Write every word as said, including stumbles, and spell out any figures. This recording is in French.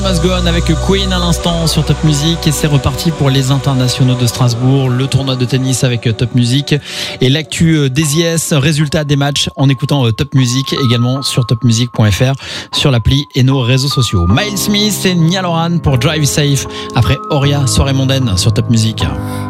Must Go On avec Queen à l'instant sur Top Music et c'est reparti pour les internationaux de Strasbourg, le tournoi de tennis avec Top Music et l'actu des I S, résultats des matchs en écoutant Top Music également sur top music point f r, sur l'appli et nos réseaux sociaux. Miles Smith et Niall Horan pour Drive Safe après Oria, soirée mondaine sur Top Music.